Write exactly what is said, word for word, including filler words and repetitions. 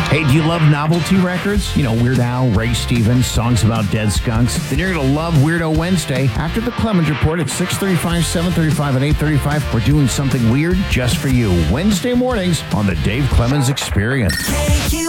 Hey, do you love novelty records? You know, Weird Al, Ray Stevens, songs about dead skunks? Then you're going to love Weirdo Wednesday. After the Clemens Report at six thirty-five, seven thirty-five, and eight thirty-five, we're doing something weird just for you. Wednesday mornings on the Dave Clemens Experience.